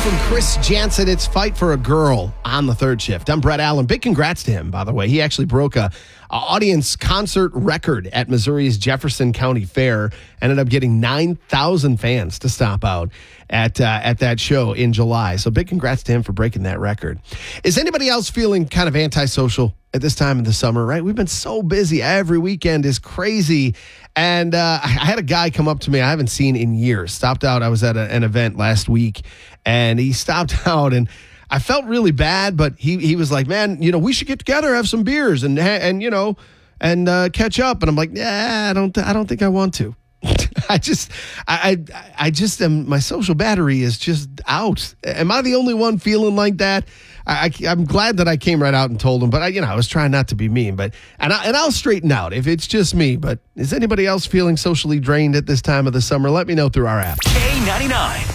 from Chris Jansen. It's Fight for a Girl on the third shift. I'm Brett Allen. Big congrats to him, by the way. He actually broke a audience concert record at Missouri's Jefferson County Fair. Ended up getting 9,000 fans to stop out at that show in July. So big congrats to him for breaking that record. Is anybody else feeling kind of antisocial at this time of the summer, right? We've been so busy. Every weekend is crazy. And I had a guy come up to me I haven't seen in years. Stopped out. I was at an event last week, and he stopped out, and I felt really bad, but he was like, man, we should get together, have some beers, and catch up. And I'm like, yeah, I don't think I want to. I just am, my social battery is just out. Am I the only one feeling like that? I'm glad that I came right out and told him, but I was trying not to be mean, and I'll straighten out if it's just me. But is anybody else feeling socially drained at this time of the summer? Let me know through our app. K99.